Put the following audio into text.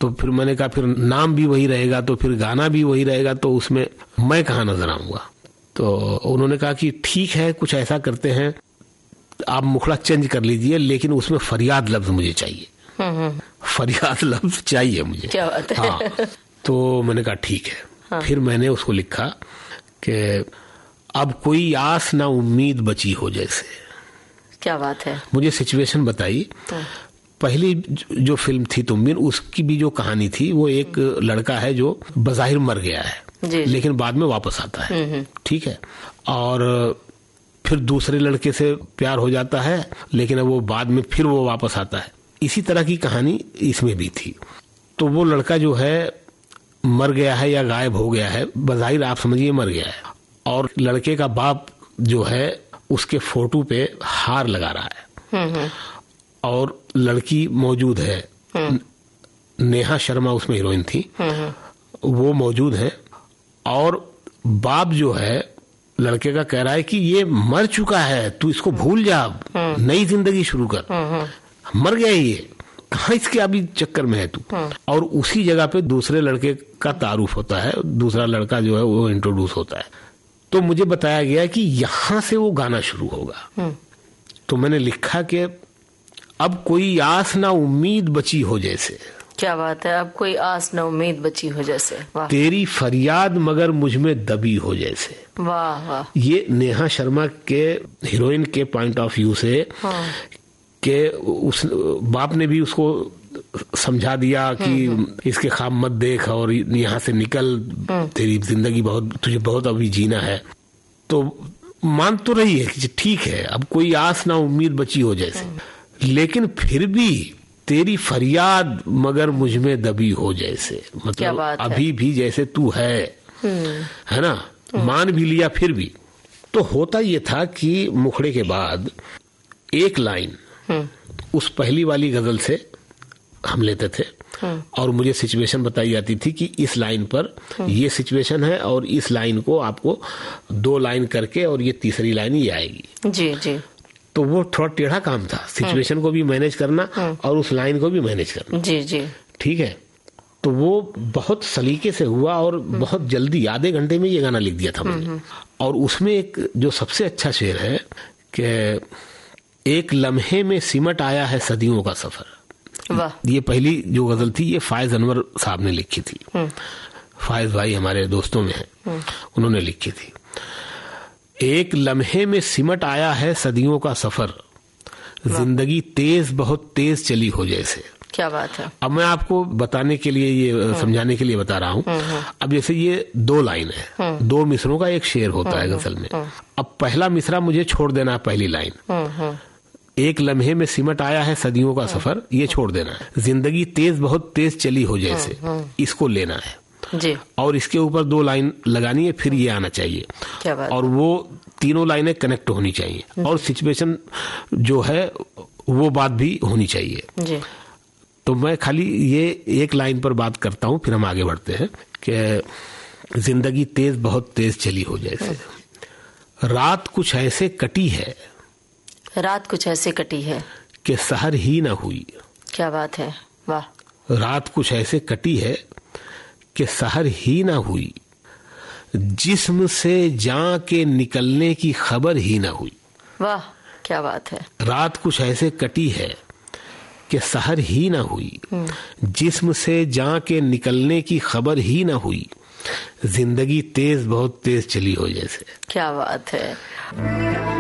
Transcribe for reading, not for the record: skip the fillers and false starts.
तो फिर मैंने कहा फिर नाम भी वही रहेगा तो फिर गाना भी वही रहेगा, तो उसमें मैं कहाँ नजर आऊंगा। तो उन्होंने कहा कि ठीक है, कुछ ऐसा करते हैं, आप मुखड़ा चेंज कर लीजिए, लेकिन उसमें फरियाद लफ्ज मुझे चाहिए। फरियाद लफ्ज चाहिए मुझे। क्या बात है। हाँ, तो मैंने कहा ठीक है। हाँ। फिर मैंने उसको लिखा कि अब कोई आस ना उम्मीद बची हो जैसे। क्या बात है। मुझे सिचुएशन बताई। हाँ। पहली जो फिल्म थी तुम बिन, उसकी भी जो कहानी थी, वो एक लड़का है जो बज़ाहिर मर गया है जी। लेकिन बाद में वापस आता है, ठीक है, और फिर दूसरे लड़के से प्यार हो जाता है, लेकिन वो बाद में फिर वो वापस आता है। इसी तरह की कहानी इसमें भी थी। तो वो लड़का जो है मर गया है या गायब हो गया है, बज़ाहिर आप समझिए मर गया है, और लड़के का बाप जो है उसके फोटो पे हार लगा रहा है और लड़की मौजूद है, नेहा शर्मा उसमें हीरोइन थी, वो मौजूद है, और बाप जो है लड़के का कह रहा है कि ये मर चुका है, तू इसको भूल जा, नई जिंदगी शुरू कर, मर गया ये, कहाँ इसके अभी चक्कर में है तू। और उसी जगह पे दूसरे लड़के का तारुफ होता है, दूसरा लड़का जो है वो इंट्रोड्यूस होता है। तो मुझे बताया गया कि यहां से वो गाना शुरू होगा। तो मैंने लिखा कि अब कोई आस ना उम्मीद बची हो जैसे। क्या बात है। अब कोई आस न उम्मीद बची हो जैसे। वाह। तेरी फरियाद मगर मुझ में दबी हो जैसे। वाह वाह। ये नेहा शर्मा के हीरोइन के पॉइंट ऑफ व्यू से कि उस बाप ने भी उसको समझा दिया कि इसके ख्वाब मत देख और यहाँ से निकल, तेरी जिंदगी तुझे बहुत अभी जीना है। तो मान तो रही है कि ठीक है, अब कोई आस ना उम्मीद बची हो जैसे, लेकिन फिर भी तेरी फरियाद मगर मुझ में दबी हो जैसे। मतलब अभी भी जैसे तू है ना, मान भी लिया फिर भी। तो होता ये था कि मुखड़े के बाद एक लाइन उस पहली वाली गजल से हम लेते थे और मुझे सिचुएशन बताई जाती थी कि इस लाइन पर ये सिचुएशन है और इस लाइन को आपको 2 लाइन करके और ये तीसरी लाइन ही आएगी। जी जी। तो वो थोड़ा टेढ़ा काम था, सिचुएशन को भी मैनेज करना और उस लाइन को भी मैनेज करना। जी जी। ठीक है। तो वो बहुत सलीके से हुआ और बहुत जल्दी, आधे घंटे में ये गाना लिख दिया था मैंने। और उसमें एक जो सबसे अच्छा शेर है कि एक लम्हे में सिमट आया है सदियों का सफर। वाह। ये पहली जो गजल थी ये फायज अनवर साहब ने लिखी थी। फायज भाई हमारे दोस्तों में हैं, उन्होंने लिखी थी। एक लम्हे में सिमट आया है सदियों का सफर, जिंदगी तेज बहुत तेज चली हो जैसे। क्या बात है। अब मैं आपको बताने के लिए, ये समझाने के लिए बता रहा हूँ। अब जैसे ये 2 लाइन है, 2 मिसरों का एक शेर होता है गजल में। अब पहला मिसरा मुझे छोड़ देना है, पहली लाइन एक लम्हे में सिमट आया है सदियों का सफर, ये छोड़ देना है। जिंदगी तेज बहुत तेज चली हो जैसे, इसको लेना है जी। और इसके ऊपर 2 लाइन लगानी है, फिर ये आना चाहिए। क्या बात। और वो तीनों लाइनें कनेक्ट होनी चाहिए और सिचुएशन जो है वो बात भी होनी चाहिए जी। तो मैं खाली ये एक लाइन पर बात करता हूँ, फिर हम आगे बढ़ते हैं कि जिंदगी तेज बहुत तेज चली हो जैसे। रात कुछ ऐसे कटी है, रात कुछ ऐसे कटी है कि सहर ही ना हुई। क्या बात है। वाह। रात कुछ ऐसे कटी है कि सहर ही ना हुई, जिस्म से जान के निकलने की खबर ही ना हुई। वाह क्या बात है। रात कुछ ऐसे कटी है कि सहर ही ना हुई, जिस्म से जान के निकलने की खबर ही ना हुई, जिंदगी तेज बहुत तेज चली हो जैसे। क्या बात है।